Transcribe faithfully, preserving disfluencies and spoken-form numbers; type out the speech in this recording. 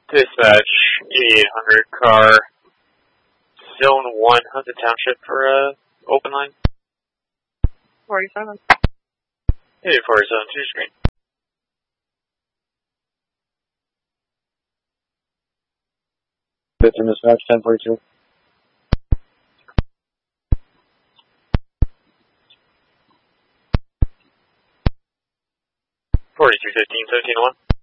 Dispatch, eighty-eight hundred car, zone one, Hunted Township for uh, open line. forty-seven. eighty-four, zone two screen. Victim dispatch, ten forty-two. forty-two fifteen, seventeen one.